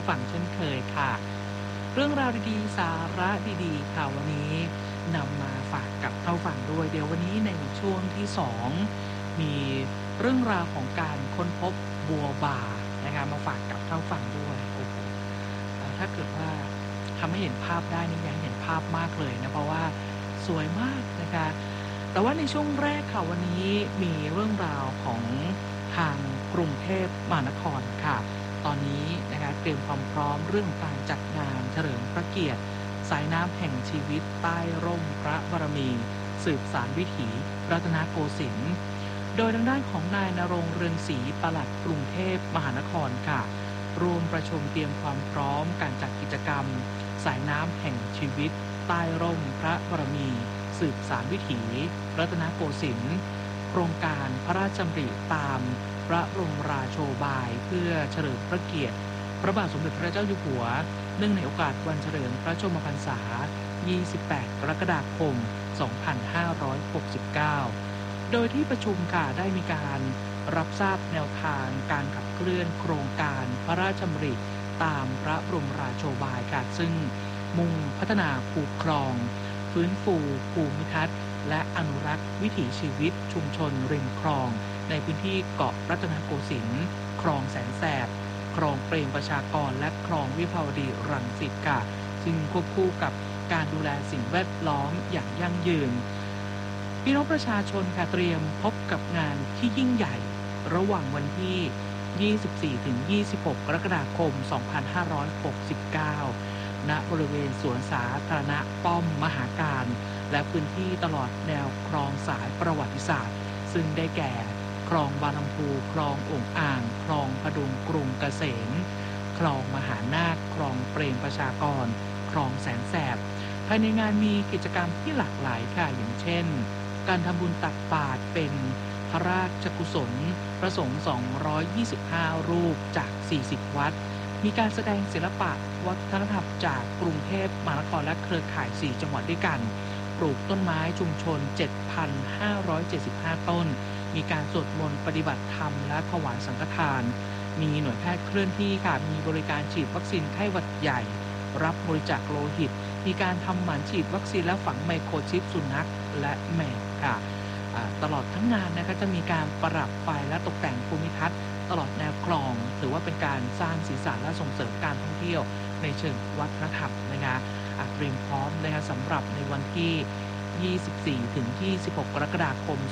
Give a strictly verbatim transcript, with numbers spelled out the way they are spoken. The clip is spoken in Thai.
ผู้ฟังเช่นเคยค่ะเรื่องราวดีๆสาระดีๆค่ะวันนี้นำมาฝากกับท่านผู้ฟังด้วยเดี๋ยววันนี้ในช่วงที่สองมีเรื่องราวของการค้นพบบัวบานะคะมาฝากกับท่านผู้ฟังด้วยโอ้โหเอ่อถ้าเกิดว่าทำให้เห็นภาพได้นี่อยากให้เห็นภาพมากเลยนะเพราะว่าสวยมากนะคะแต่ว่าในช่วงแรกค่ะวันนี้มีเรื่องราวของทางกรุงเทพมหานครค่ะ ตอนนี้นะคะเตรียมความพร้อมเรื่องการจัดงานเฉลิมพระเกียรติสายน้ำแห่งชีวิตใต้ร่มพระบารมีสืบสานวิถีรัตนโกสินทร์โดยทางด้านของนายณรงค์เรืองศรีปลัดกรุงเทพมหานครค่ะรวมประชุมเตรียมความพร้อมการจัดกิจกรรมสายน้ำแห่งชีวิตใต้ร่มพระบารมีสืบสานวิถีรัตนโกสินทร์โครงการพระราชดำริตามพระบรมราโชบายเพื่อเฉลิมพระเกียรติพระบาทสมเด็จพระเจ้าอยู่หัวเนื่องในโอกาสวันเฉลิมพระชนมพรรษา ยี่สิบแปด กรกฎาคม สองพันห้าร้อยหกสิบเก้า โดยที่ประชุมค่ะได้มีการรับทราบแนวทางการขับเคลื่อนโครงการพระราชดำริตามพระบรมราโชบายค่ะซึ่งมุ่งพัฒนาภูครอง ฟื้นฟูภูมิทัศน์และอนุรักษ์วิถีชีวิตชุมชนริมคลองในพื้นที่เกาะรัตนโกสินทร์คลองแสนแสบคลองเปรมประชากรและคลองวิภาวดีรังสิตค่ะซึ่งควบคู่กับการดูแลสิ่งแวดล้อมอย่างยั่งยืนพี่น้องประชาชนค่ะเตรียมพบกับงานที่ยิ่งใหญ่ระหว่างวันที่ ยี่สิบสี่ถึงยี่สิบหก กรกฎาคม สองพันห้าร้อยหกสิบเก้า ณ บริเวณสวนสาธารณะป้อมมหาการและพื้นที่ตลอดแนวคลองสายประวัติศาสตร์ซึ่งได้แก่คลองบางลำพูคลองโอ่งอ่างคลองพดุงกรุงเกษมคลองมหานาคคลองเปรมประชากรคลองแสนแสบภายในงานมีกิจกรรมที่หลากหลายค่ะอย่างเช่นการทำบุญตักบาตรเป็นพระราชกุศลพระสงฆ์สองร้อยยี่สิบห้ารูปจากสี่สิบวัดมีการแสดงศิลปะวัฒนธรรมจากกรุงเทพมหานครและเครือข่ายสี่จังหวัดด้วยกันปลูกต้นไม้ชุมชน เจ็ดพันห้าร้อยเจ็ดสิบห้า ต้นมีการสวดมนต์ปฏิบัติธรรมและถวายสังฆทานมีหน่วยแพทย์เคลื่อนที่ค่ะมีบริการฉีดวัคซีนไข้หวัดใหญ่รับบริจาคโลหิตมีการทำหมันฉีดวัคซีนและฝังไมโครชิปสุนัขและแมวค่ะตลอดทั้งงานนะคะจะมีการประดับไฟและตกแต่งภูมิทัศน์ตลอดแนวคลองถือว่าเป็นการสร้างสีสันและส่งเสริมการท่องเที่ยวในเชิงวัฒนธรรมนะคะเตรียมพร้อมนะคะสำหรับในวันที่ ยี่สิบสี่ถึงยี่สิบหก กรกฎาคม